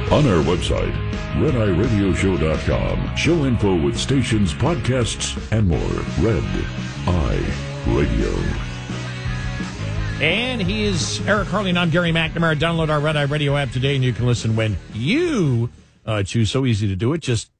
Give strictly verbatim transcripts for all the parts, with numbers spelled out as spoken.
On our website, red eye radio show dot com. Show info with stations, podcasts, and more. Red Eye Radio. And he is Eric Harley, and I'm Gary McNamara. Download our Red Eye Radio app today, and you can listen when you uh, choose. So easy to do it. Just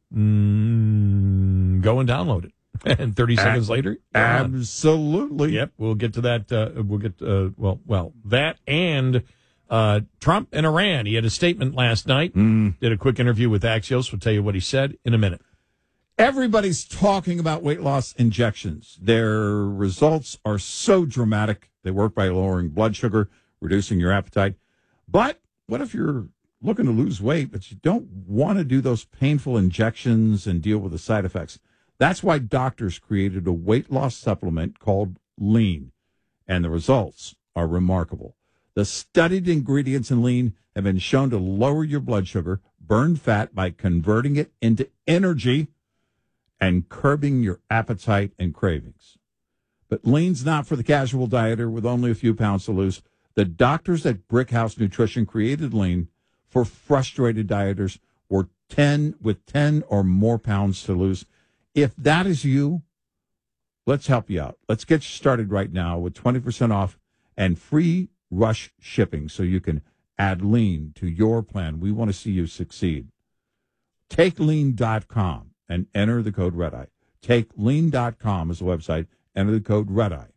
mm, go and download it. And thirty seconds later, absolutely. Yep, we'll get to that. Uh, we'll get uh, well, well, that and uh, Trump and Iran. He had a statement last night. Mm. Did a quick interview with Axios. We'll tell you what he said in a minute. Everybody's talking about weight loss injections. Their results are so dramatic. They work by lowering blood sugar, reducing your appetite. But what if you're looking to lose weight, but you don't want to do those painful injections and deal with the side effects? That's why doctors created a weight loss supplement called Lean, and the results are remarkable. The studied ingredients in Lean have been shown to lower your blood sugar, burn fat by converting it into energy, and curbing your appetite and cravings. But Lean's not for the casual dieter with only a few pounds to lose. The doctors at Brickhouse Nutrition created Lean for frustrated dieters or ten with ten or more pounds to lose. If that is you, let's help you out. Let's get you started right now with twenty percent off and free rush shipping so you can add Lean to your plan. We want to see you succeed. take lean dot com and enter the code REDEYE. take lean dot com is the website. Enter the code REDEYE.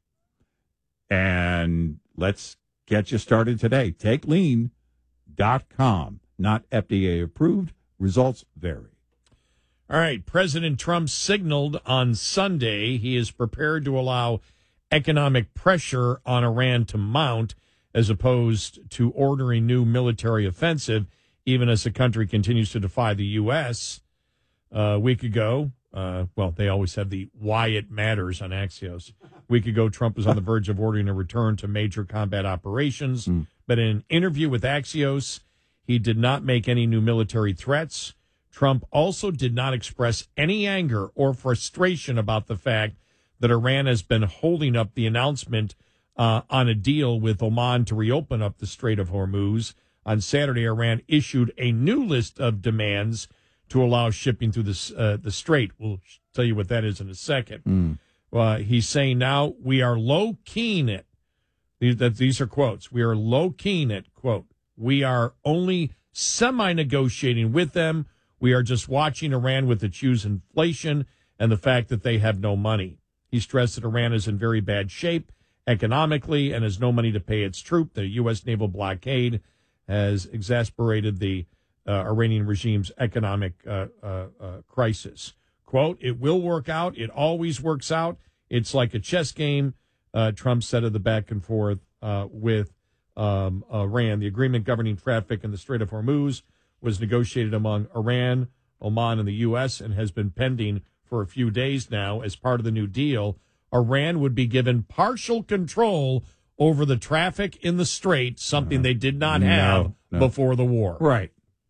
And let's get you started today. take lean dot com. Not F D A approved. Results vary. All right. President Trump signaled on Sunday he is prepared to allow economic pressure on Iran to mount as opposed to ordering new military offensive, even as the country continues to defy the U S. Uh, a week ago, uh, well, they always have the why it matters on Axios. A week ago, Trump was on the verge of ordering a return to major combat operations. Mm. But in an interview with Axios, he did not make any new military threats. Trump also did not express any anger or frustration about the fact that Iran has been holding up the announcement uh, on a deal with Oman to reopen up the Strait of Hormuz. On Saturday, Iran issued a new list of demands to allow shipping through the, uh, the strait. We'll tell you what that is in a second. Mm. Uh, he's saying now we are low-keying it. These, that, these are quotes. We are low-keying it, quote. We are only semi-negotiating with them. We are just watching Iran with its huge inflation and the fact that they have no money. He stressed that Iran is in very bad shape economically and has no money to pay its troops. The U S naval blockade has exacerbated the uh, Iranian regime's economic uh, uh, uh, crisis. Quote, it will work out. It always works out. It's like a chess game, uh, Trump said of the back and forth uh, with um, Iran. The agreement governing traffic in the Strait of Hormuz was negotiated among Iran, Oman, and the U S and has been pending for a few days now. As part of the new deal, Iran would be given partial control over the traffic in the strait, something uh, they did not have no, no. before the war. Right.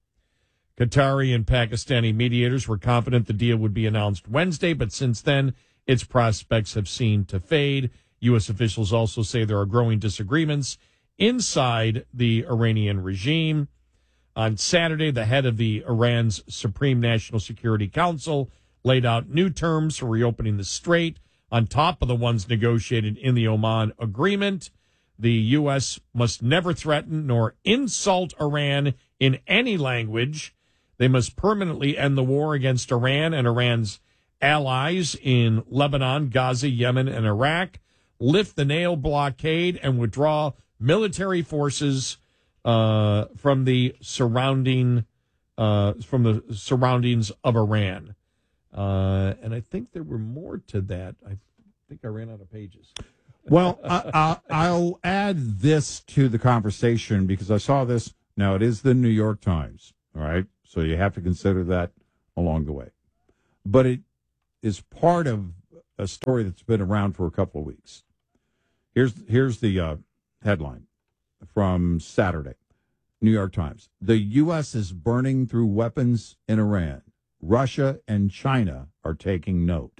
Qatari and Pakistani mediators were confident the deal would be announced Wednesday, but since then, its prospects have seemed to fade. U S officials also say there are growing disagreements inside the Iranian regime. On Saturday, the head of the Iran's Supreme National Security Council laid out new terms for reopening the strait on top of the ones negotiated in the Oman agreement. The U S must never threaten nor insult Iran in any language. They must permanently end the war against Iran and Iran's allies in Lebanon, Gaza, Yemen, and Iraq, lift the naval blockade, and withdraw military forces uh, from the surrounding uh, from the surroundings of Iran. Uh, and I think there were more to that. I think I ran out of pages. Well, I, I, I'll add this to the conversation because I saw this. Now, it is the New York Times, all right? So you have to consider that along the way. But it is part of a story that's been around for a couple of weeks. Here's, here's the uh, headline from Saturday, New York Times. The U S is burning through weapons in Iran. Russia and China are taking note.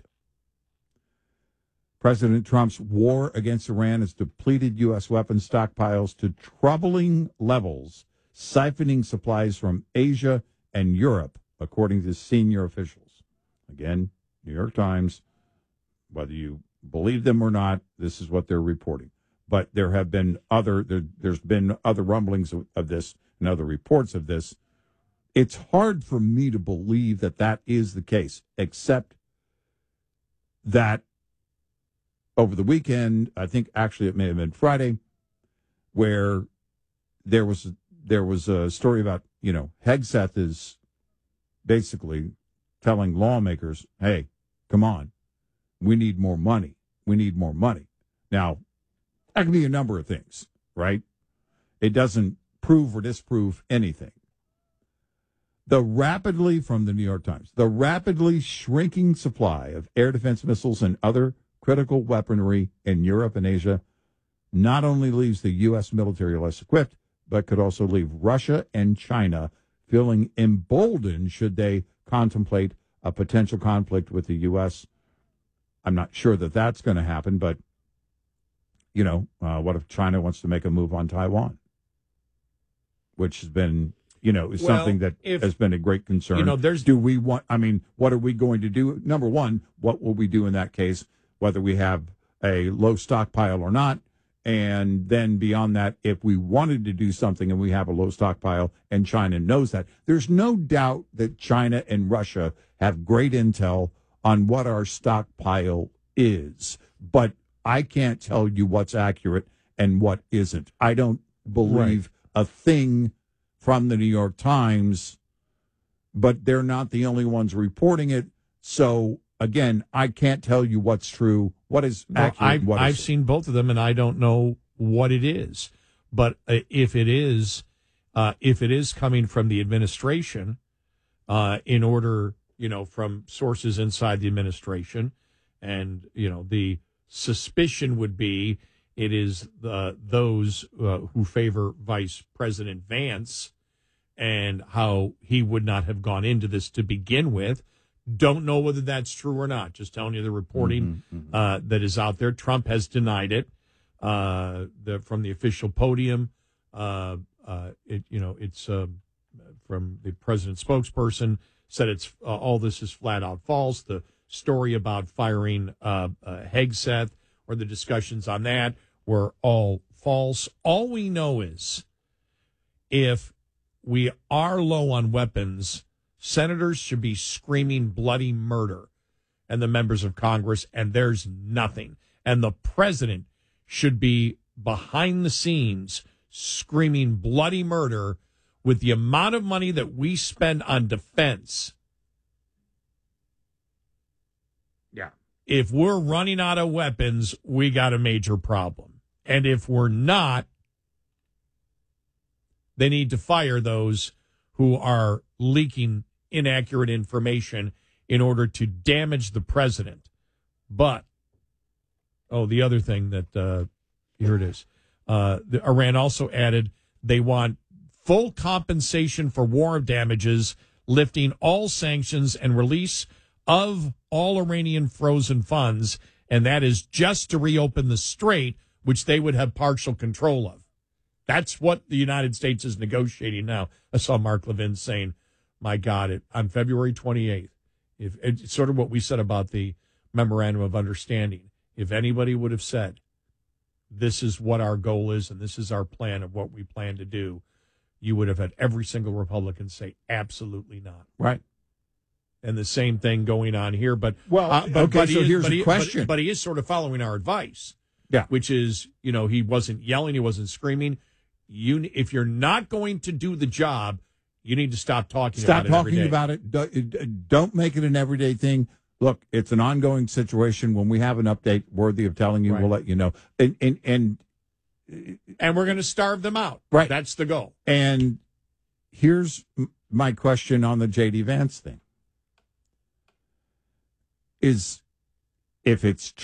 President Trump's war against Iran has depleted U S weapons stockpiles to troubling levels siphoning supplies from Asia and Europe, according to senior officials. Again, New York Times, whether you believe them or not, this is what they're reporting. But there have been other, there, there's been other rumblings of, of this and other reports of this. It's hard for me to believe that that is the case, except that over the weekend, I think actually it may have been Friday, where there was there was a story about, you know, Hegseth is basically telling lawmakers, hey, come on, we need more money. We need more money. Now, that can be a number of things, right? It doesn't prove or disprove anything. The rapidly, from the New York Times, the rapidly shrinking supply of air defense missiles and other critical weaponry in Europe and Asia not only leaves the U S military less equipped, but could also leave Russia and China feeling emboldened should they contemplate a potential conflict with the U S. I'm not sure that that's going to happen, but, you know, uh, what if China wants to make a move on Taiwan, which has been, you know, is Well, something that if- has been a great concern. You know, there's- do we want, I mean, what are we going to do? Number one, what will we do in that case, whether we have a low stockpile or not? And then beyond that, if we wanted to do something and we have a low stockpile and China knows that, there's no doubt that China and Russia have great intel on what our stockpile is. But I can't tell you what's accurate and what isn't. I don't believe a thing from the New York Times, but they're not the only ones reporting it. So, again, I can't tell you what's true, what is Well, accurate, I've, and what I've isn't. seen both of them, and I don't know what it is. But uh, if it is, uh, if it is coming from the administration, uh, in order, you know, from sources inside the administration, and you know, the suspicion would be it is the those uh, who favor Vice President Vance, and how he would not have gone into this to begin with. Don't know whether that's true or not. Just telling you the reporting Mm-hmm, mm-hmm. uh, that is out there. Trump has denied it uh, the, from the official podium. Uh, uh, it, you know, it's uh, from the president's spokesperson said it's uh, all this is flat out false. The story about firing uh, uh, Hegseth or the discussions on that were all false. All we know is if we are low on weapons, senators should be screaming bloody murder and the members of Congress, and there's nothing. And the president should be behind the scenes screaming bloody murder with the amount of money that we spend on defense. Yeah. If we're running out of weapons, we got a major problem. And if we're not, they need to fire those who are leaking inaccurate information in order to damage the president. But, oh, the other thing that, uh, here it is. Uh, the, Iran also added they want full compensation for war damages, lifting all sanctions and release of all Iranian frozen funds, and that is just to reopen the strait, which they would have partial control of. That's what the United States is negotiating now. I saw Mark Levin saying, my God, it, on February twenty-eighth, if it's sort of what we said about the memorandum of understanding. If anybody would have said, this is what our goal is and this is our plan of what we plan to do, you would have had every single Republican say, absolutely not. Right. And the same thing going on here. But, Well, uh, but okay, but he so is- here's but a he- question. But, but he is sort of following our advice. Yeah. Which is, you know, he wasn't yelling, he wasn't screaming. You, if you're not going to do the job, you need to stop talking Stop about it every talking day. about it. Don't- Don't make it an everyday thing. Look, it's an ongoing situation. When we have an update worthy of telling you, Right. we'll let you know. And and and And we're going to starve them out. Right. That's the goal. and here's m- my question on the J D Vance thing: is if it's